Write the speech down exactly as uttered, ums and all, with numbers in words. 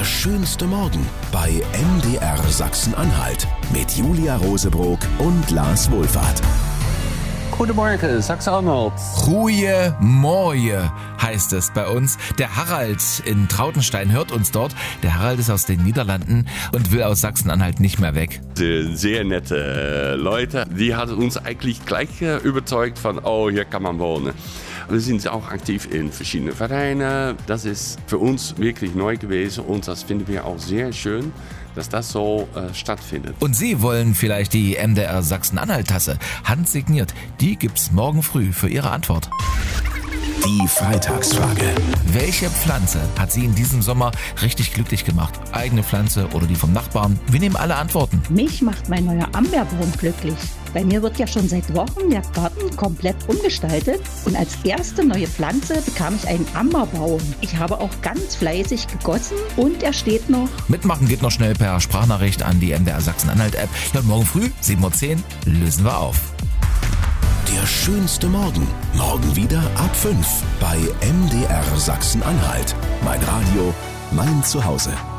Der schönste Morgen bei M D R Sachsen-Anhalt mit Julia Rosebrock und Lars Wohlfahrt. Guten Morgen, Sachsen-Anhalt. Goeie Morgen heißt es bei uns. Der Harald in Trautenstein hört uns dort. Der Harald ist aus den Niederlanden und will aus Sachsen-Anhalt nicht mehr weg. Sehr nette Leute. Die haben uns eigentlich gleich überzeugt von, oh, hier kann man wohnen. Wir sind auch aktiv in verschiedenen Vereinen. Das ist für uns wirklich neu gewesen und das finden wir auch sehr schön, dass das so äh, stattfindet. Und Sie wollen vielleicht die M D R Sachsen-Anhalt-Tasse handsigniert. Die gibt's morgen früh für Ihre Antwort. Die Freitagsfrage. Welche Pflanze hat Sie in diesem Sommer richtig glücklich gemacht? Eigene Pflanze oder die vom Nachbarn? Wir nehmen alle Antworten. Mich macht mein neuer Amberbaum glücklich. Bei mir wird ja schon seit Wochen der Garten komplett umgestaltet und als erste neue Pflanze bekam ich einen Amberbaum. Ich habe auch ganz fleißig gegossen und er steht noch. Mitmachen geht noch schnell per Sprachnachricht an die M D R Sachsen-Anhalt-App. Und morgen früh, sieben Uhr zehn, lösen wir auf. Der schönste Morgen. Morgen wieder ab fünf bei M D R Sachsen-Anhalt. Mein Radio, mein Zuhause.